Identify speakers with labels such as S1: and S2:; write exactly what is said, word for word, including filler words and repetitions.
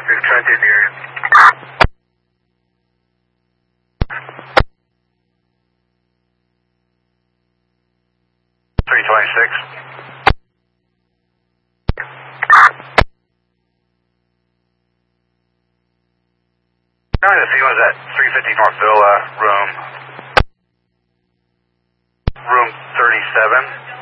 S1: We've tried to the area. three twenty-six. Trying to see what's that three fifty North Villa, room, room thirty-seven.